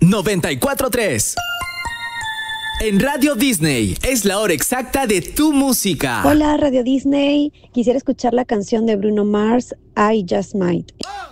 94.3. En Radio Disney es la hora exacta de tu música. Hola Radio Disney, quisiera escuchar la canción de Bruno Mars, I Just Might.